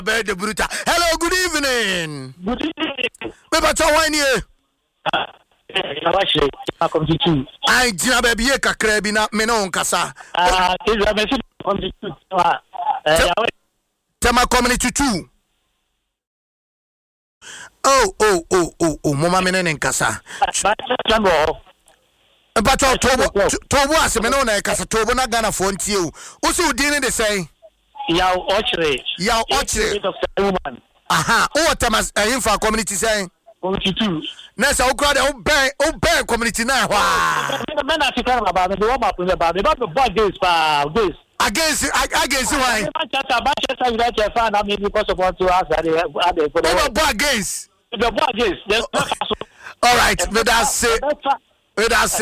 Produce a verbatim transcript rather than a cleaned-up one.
the bruta. Hello, good evening. Good evening. Beba to wine here. I dina baby e kakra bi na me no nkasa. Ah, is a message from the two. Tema community two. Oh, oh, oh, oh, oh, mama me ne nkasa. But Tobo Tobo as me no na nkasa Tobo na Ghana for ntie o. Wo se udin de say? Yaw Ochre. Yaw Ochre. Aha, o tema ehim for community say? Community two. Na say o kra de o ben o ben community na hwa. Me na ti kan about me do ma put about me about boy days pa days. Against against why? Manchester Manchester United fan I mean because of what to ask are they for the against. The boy days. All right, let us say let us say